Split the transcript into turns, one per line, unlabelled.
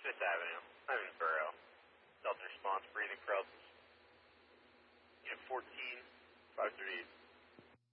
Fifth Avenue, Owensboro. Delta response, breathing paralysis. Unit 14, 538.